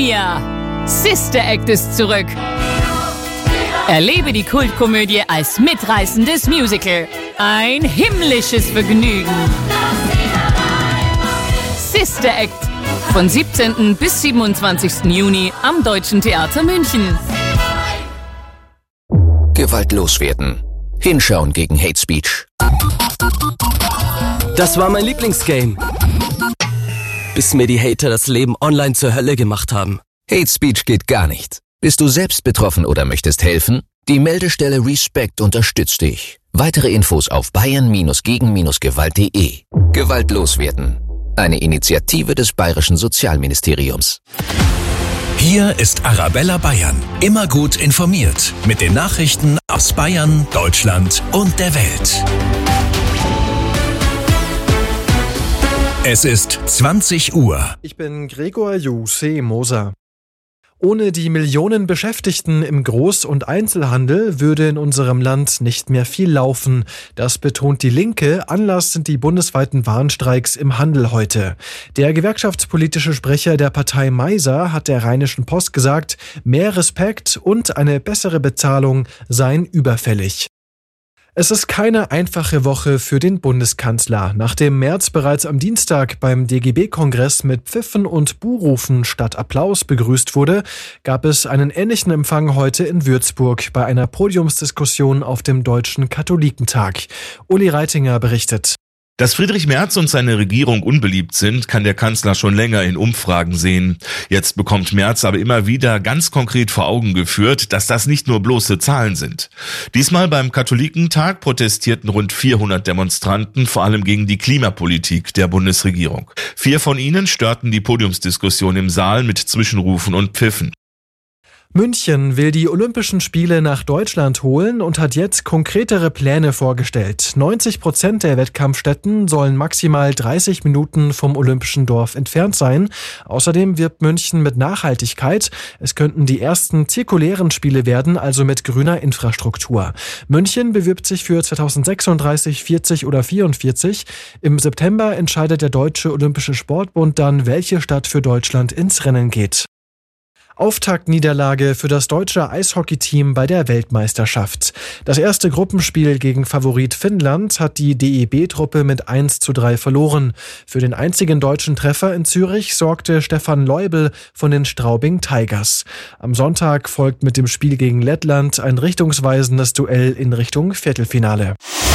ja! Sister Act ist zurück. Erlebe die Kultkomödie als mitreißendes Musical. Ein himmlisches Vergnügen. Sister Act. Von 17. bis 27. Juni am Deutschen Theater München. Gewaltlos werden. Hinschauen gegen Hate Speech. Das war mein Lieblingsgame. Bis mir die Hater das Leben online zur Hölle gemacht haben. Hate Speech geht gar nicht. Bist du selbst betroffen oder möchtest helfen? Die Meldestelle Respect unterstützt dich. Weitere Infos auf bayern-gegen-gewalt.de. Gewaltlos werden. Eine Initiative des Bayerischen Sozialministeriums. Hier ist Arabella Bayern. Immer gut informiert. Mit den Nachrichten aus Bayern, Deutschland und der Welt. Es ist 20 Uhr. Ich bin Gregor Juse Moser. Ohne die Millionen Beschäftigten im Groß- und Einzelhandel würde in unserem Land nicht mehr viel laufen. Das betont die Linke. Anlass sind die bundesweiten Warnstreiks im Handel heute. Der gewerkschaftspolitische Sprecher der Partei Meiser hat der Rheinischen Post gesagt, mehr Respekt und eine bessere Bezahlung seien überfällig. Es ist keine einfache Woche für den Bundeskanzler. Nachdem Merz bereits am Dienstag beim DGB-Kongress mit Pfiffen und Buhrufen statt Applaus begrüßt wurde, gab es einen ähnlichen Empfang heute in Würzburg bei einer Podiumsdiskussion auf dem Deutschen Katholikentag. Uli Reitinger berichtet. Dass Friedrich Merz und seine Regierung unbeliebt sind, kann der Kanzler schon länger in Umfragen sehen. Jetzt bekommt Merz aber immer wieder ganz konkret vor Augen geführt, dass das nicht nur bloße Zahlen sind. Diesmal beim Katholikentag protestierten rund 400 Demonstranten, vor allem gegen die Klimapolitik der Bundesregierung. 4 von ihnen störten die Podiumsdiskussion im Saal mit Zwischenrufen und Pfiffen. München will die Olympischen Spiele nach Deutschland holen und hat jetzt konkretere Pläne vorgestellt. 90% der Wettkampfstätten sollen maximal 30 Minuten vom Olympischen Dorf entfernt sein. Außerdem wirbt München mit Nachhaltigkeit. Es könnten die ersten zirkulären Spiele werden, also mit grüner Infrastruktur. München bewirbt sich für 2036, 40 oder 44. Im September entscheidet der Deutsche Olympische Sportbund dann, welche Stadt für Deutschland ins Rennen geht. Auftaktniederlage für das deutsche Eishockeyteam bei der Weltmeisterschaft. Das erste Gruppenspiel gegen Favorit Finnland hat die DEB-Truppe mit 1:3 verloren. Für den einzigen deutschen Treffer in Zürich sorgte Stefan Leubel von den Straubing Tigers. Am Sonntag folgt mit dem Spiel gegen Lettland ein richtungsweisendes Duell in Richtung Viertelfinale.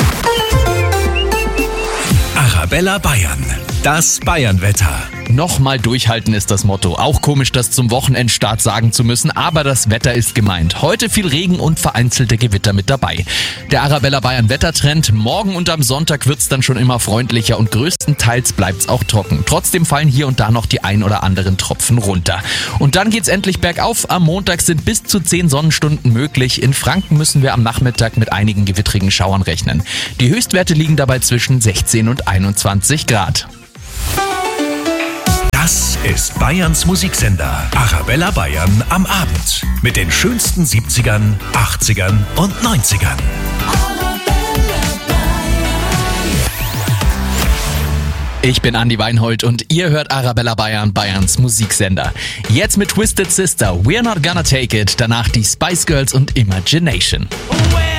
Arabella Bayern. Das Bayernwetter. Nochmal durchhalten ist das Motto. Auch komisch, das zum Wochenendstart sagen zu müssen, aber das Wetter ist gemeint. Heute viel Regen und vereinzelte Gewitter mit dabei. Der Arabella Bayern Wettertrend. Morgen und am Sonntag wird's dann schon immer freundlicher und größtenteils bleibt's auch trocken. Trotzdem fallen hier und da noch die ein oder anderen Tropfen runter. Und dann geht's endlich bergauf. Am Montag sind bis zu 10 Sonnenstunden möglich. In Franken müssen wir am Nachmittag mit einigen gewittrigen Schauern rechnen. Die Höchstwerte liegen dabei zwischen 16 und 21 Grad. Das ist Bayerns Musiksender. Arabella Bayern am Abend. Mit den schönsten 70ern, 80ern und 90ern. Ich bin Andi Weinhold und ihr hört Arabella Bayern, Bayerns Musiksender. Jetzt mit Twisted Sister, We're Not Gonna Take It, danach die Spice Girls und Imagination.